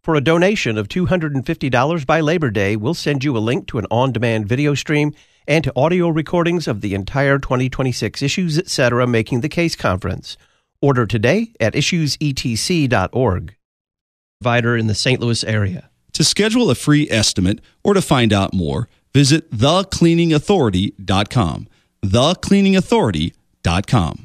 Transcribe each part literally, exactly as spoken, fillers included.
For a donation of two hundred fifty dollars by Labor Day, we'll send you a link to an on-demand video stream and to audio recordings of the entire twenty twenty-six Issues Etc. Making the Case Conference. Order today at issues e t c dot org. Provider in the Saint Louis area. To schedule a free estimate or to find out more, visit the cleaning authority dot com. the cleaning authority dot com.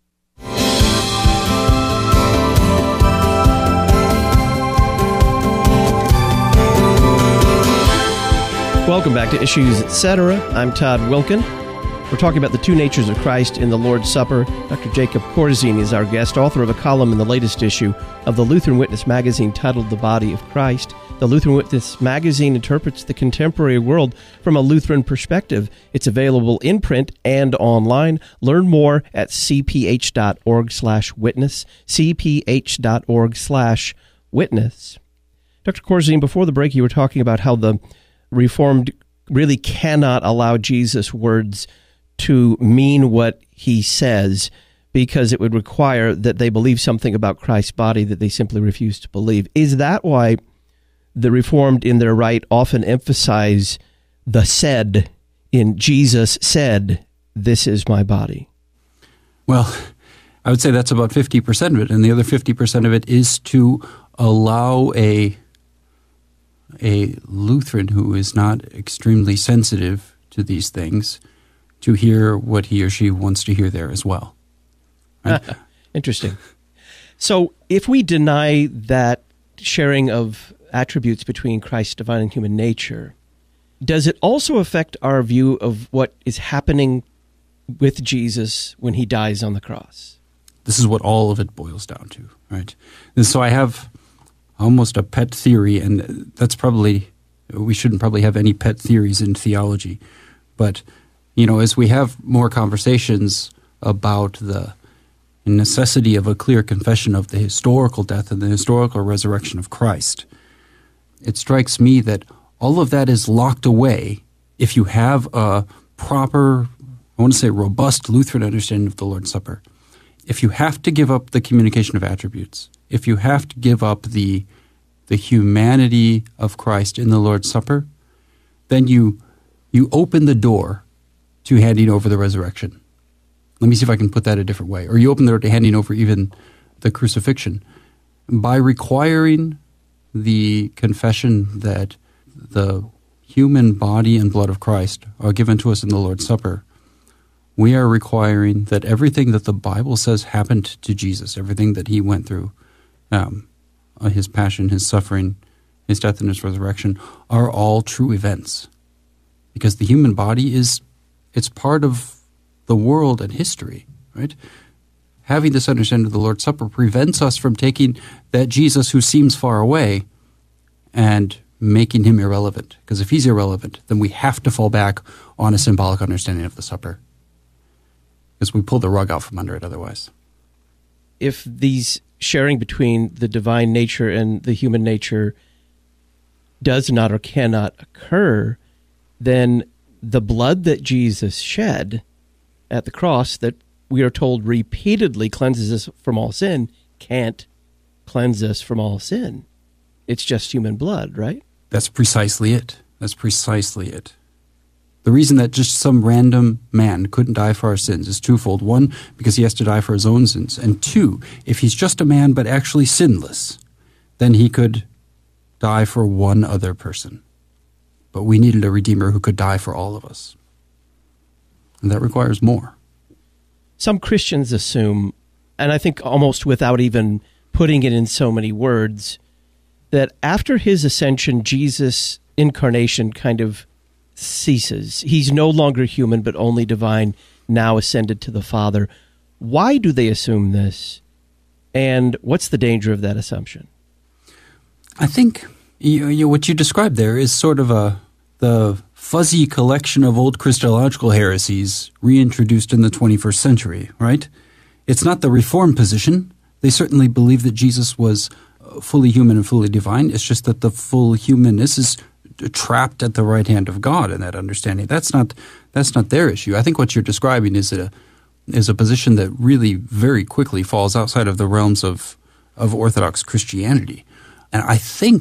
Welcome back to Issues Etc. I'm Todd Wilkin. We're talking about the two natures of Christ in the Lord's Supper. Doctor Jacob Corzine is our guest, author of a column in the latest issue of the Lutheran Witness magazine titled The Body of Christ. The Lutheran Witness magazine interprets the contemporary world from a Lutheran perspective. It's available in print and online. Learn more at c p h dot org slash witness, c p h dot org slash witness. Doctor Corzine, before the break, you were talking about how the Reformed really cannot allow Jesus' words to mean what he says because it would require that they believe something about Christ's body that they simply refuse to believe. Is that why the Reformed in their right often emphasize the said in Jesus said, "This is my body"? Well, I would say that's about fifty percent of it, and the other fifty percent of it is to allow a a Lutheran who is not extremely sensitive to these things to hear what he or she wants to hear there as well. Right? Interesting. So if we deny that sharing of attributes between Christ's divine and human nature, does it also affect our view of what is happening with Jesus when he dies on the cross? This is what all of it boils down to, right? And so I have almost a pet theory, and that's probably, we shouldn't probably have any pet theories in theology. But, you know, as we have more conversations about the necessity of a clear confession of the historical death and the historical resurrection of Christ, it strikes me that all of that is locked away if you have a proper, I want to say robust Lutheran understanding of the Lord's Supper. If you have to give up the communication of attributes, if you have to give up the the humanity of Christ in the Lord's Supper, then you you open the door to handing over the resurrection. Let me see if I can put that a different way. Or you open the door to handing over even the crucifixion. By requiring the confession that the human body and blood of Christ are given to us in the Lord's Supper, we are requiring that everything that the Bible says happened to Jesus, everything that he went through, um, his passion, his suffering, his death, and his resurrection, are all true events. Because the human body is, it's part of the world and history, right? Having this understanding of the Lord's Supper prevents us from taking that Jesus who seems far away and making him irrelevant. Because if he's irrelevant, then we have to fall back on a symbolic understanding of the supper. Because we pull the rug out from under it otherwise. If these sharing between the divine nature and the human nature does not or cannot occur, then the blood that Jesus shed at the cross that we are told repeatedly cleanses us from all sin can't cleanse us from all sin. It's just human blood, right? That's precisely it. That's precisely it. The reason that just some random man couldn't die for our sins is twofold. One, because he has to die for his own sins. And two, if he's just a man but actually sinless, then he could die for one other person. But we needed a Redeemer who could die for all of us. And that requires more. Some Christians assume, and I think almost without even putting it in so many words, that after his ascension, Jesus' incarnation kind of ceases. He's no longer human, but only divine, now ascended to the Father. Why do they assume this? And what's the danger of that assumption? I think you, you, what you described there is sort of a the fuzzy collection of old Christological heresies reintroduced in the twenty-first century, right? It's not the Reformed position. They certainly believe that Jesus was fully human and fully divine. It's just that the full humanness is trapped at the right hand of God in that understanding. That's not that's not their issue. I think what you're describing is a is a position that really very quickly falls outside of the realms of of Orthodox Christianity. And I think